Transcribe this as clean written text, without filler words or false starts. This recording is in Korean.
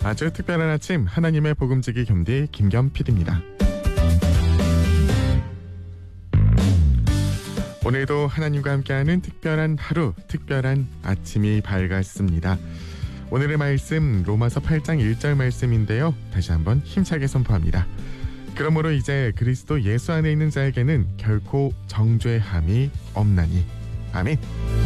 아주 특별한 아침, 하나님의 복음지기 겸디 김겸 PD입니다. 오늘도 하나님과 함께하는 특별한 하루, 특별한 아침이 밝았습니다. 오늘의 말씀 로마서 8장 1절 말씀인데요. 다시 한번 힘차게 선포합니다. 그러므로 이제 그리스도 예수 안에 있는 자에게는 결코 정죄함이 없나니. 아멘.